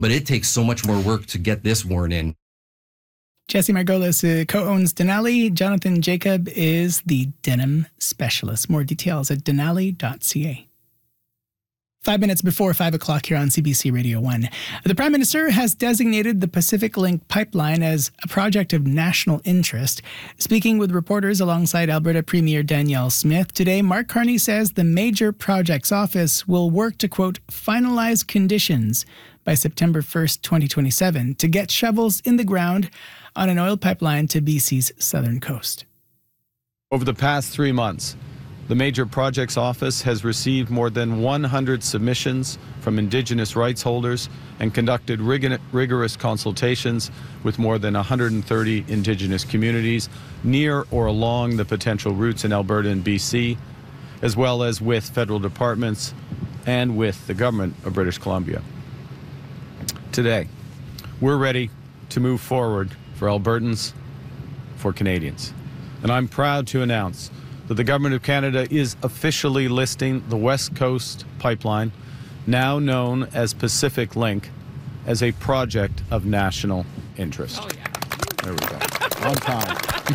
but it takes so much more work to get this worn in. Jesse Margolis co-owns Denali. Jonathan Jacob is the denim specialist. More details at denali.ca. 5 minutes before 5 o'clock here on CBC Radio 1. The Prime Minister has designated the Pacific Link pipeline as a project of national interest. Speaking with reporters alongside Alberta Premier Danielle Smith today, Mark Carney says the Major Projects Office will work to, quote, finalize conditions by September 1st, 2027 to get shovels in the ground on an oil pipeline to BC's southern coast. Over the past 3 months, the Major Projects Office has received more than 100 submissions from Indigenous rights holders and conducted rigorous consultations with more than 130 Indigenous communities near or along the potential routes in Alberta and BC, as well as with federal departments and with the government of British Columbia. Today, we're ready to move forward for Albertans, for Canadians. And I'm proud to announce that the Government of Canada is officially listing the West Coast Pipeline, now known as Pacific Link, as a project of national interest. Oh, yeah. There we go. On time.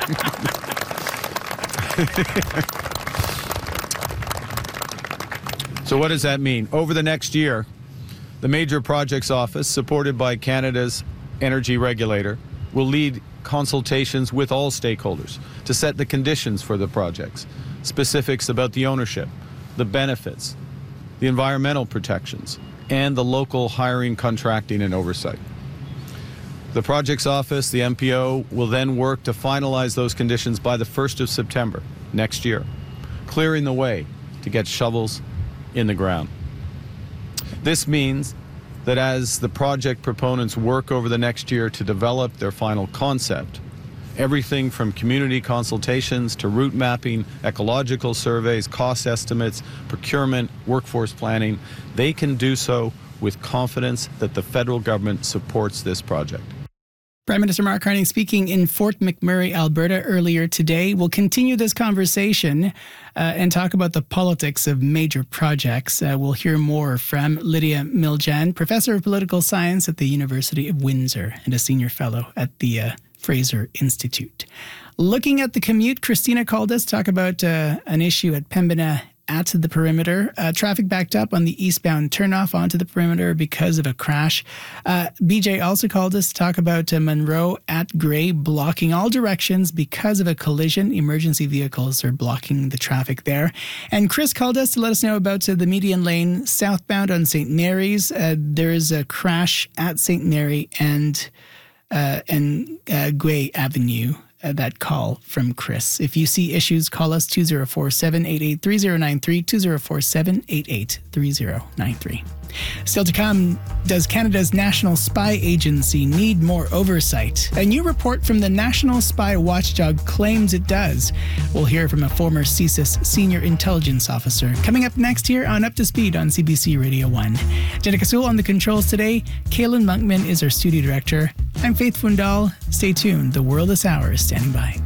So what does that mean? Over the next year, the Major Projects Office, supported by Canada's energy regulator, will lead consultations with all stakeholders to set the conditions for the projects, specifics about the ownership, the benefits, the environmental protections, and the local hiring, contracting, and oversight. The Projects Office, the MPO, will then work to finalize those conditions by the 1st of September next year, clearing the way to get shovels in the ground. This means that as the project proponents work over the next year to develop their final concept, everything from community consultations to route mapping, ecological surveys, cost estimates, procurement, workforce planning, they can do so with confidence that the federal government supports this project. Prime Minister Mark Carney speaking in Fort McMurray, Alberta earlier today. We'll continue this conversation and talk about the politics of major projects. We'll hear more from Lydia Miljan, Professor of Political Science at the University of Windsor and a Senior Fellow at the Fraser Institute. Looking at the commute, Christina called us to talk about an issue at Pembina at the perimeter. Traffic backed up on the eastbound turnoff onto the perimeter because of a crash. BJ also called us to talk about Monroe at Gray blocking all directions because of a collision. Emergency vehicles are blocking the traffic there. And Chris called us to let us know about the median lane southbound on St. Mary's. There is a crash at St. Mary and Guay Avenue. That call from Chris. If you see issues, call us 204-788-3093, 204-788-3093. Still to come, does Canada's National Spy Agency need more oversight? A new report from the National Spy Watchdog claims it does. We'll hear from a former CSIS senior intelligence officer. Coming up next here on Up to Speed on CBC Radio 1. Jenica Sewell on the controls today. Kaylin Monkman is our studio director. I'm Faith Fundal. Stay tuned. The World is Ours standing by.